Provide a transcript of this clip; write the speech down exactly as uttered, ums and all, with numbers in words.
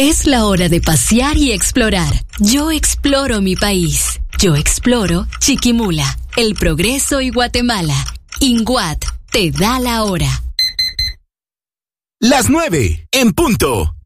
Es la hora de pasear y explorar. Yo exploro mi país. Yo exploro Chiquimula, El Progreso y Guatemala. INGUAT te da la hora. Las nueve, en punto.